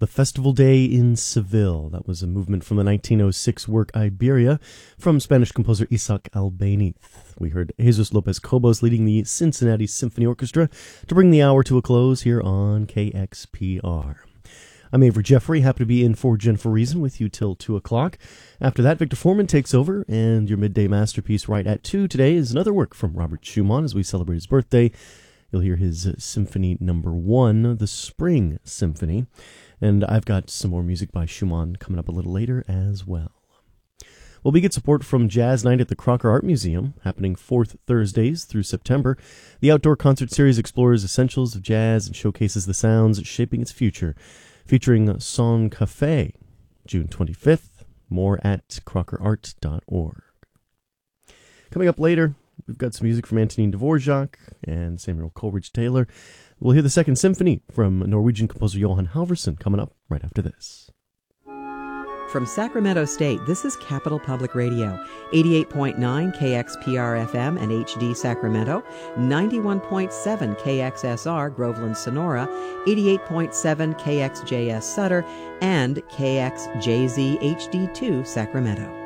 The Festival Day in Seville. That was a movement from the 1906 work Iberia from Spanish composer Isaac Albéniz. We heard Jesus López Cobos leading the Cincinnati Symphony Orchestra to bring the hour to a close here on KXPR. I'm Avery Jeffrey, happy to be in for Jennifer Reason with you till 2 o'clock. After that, Victor Foreman takes over, and your midday masterpiece right at 2 today is another work from Robert Schumann as we celebrate his birthday. You'll hear his Symphony Number 1, the Spring Symphony. And I've got some more music by Schumann coming up a little later as well. Well, we get support from Jazz Night at the Crocker Art Museum, happening 4th Thursdays through September. The outdoor concert series explores essentials of jazz and showcases the sounds shaping its future, featuring Son Café, June 25th. More at crockerart.org. Coming up later, we've got some music from Antonin Dvorak and Samuel Coleridge-Taylor. We'll hear the Second Symphony from Norwegian composer Johan Halvorsen coming up right after this. From Sacramento State, this is Capital Public Radio, 88.9 KXPR FM and HD Sacramento, 91.7 KXSR Groveland Sonora, 88.7 KXJS Sutter, and KXJZ HD2 Sacramento.